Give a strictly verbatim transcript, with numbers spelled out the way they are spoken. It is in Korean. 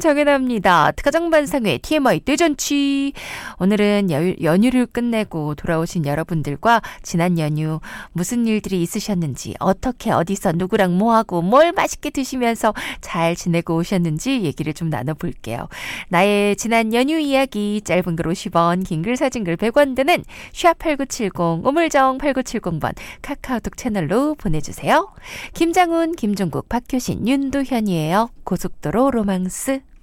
정연아입니다. 가정반상회 티엠아이 대잔치. 오늘은 여, 연휴를 끝내고 돌아오신 여러분들과 지난 연휴 무슨 일들이 있으셨는지, 어떻게 어디서 누구랑 뭐하고 뭘 맛있게 드시면서 잘 지내고 오셨는지 얘기를 좀 나눠볼게요. 나의 지난 연휴 이야기 짧은 글 오십 원, 긴 글 사진 글 백 원 드는 샵 팔구칠공 우물정 팔구칠공 번 카카오톡 채널로 보내주세요. 김장훈, 김종국, 박효신, 윤도현이에요. 고속도로 로망스.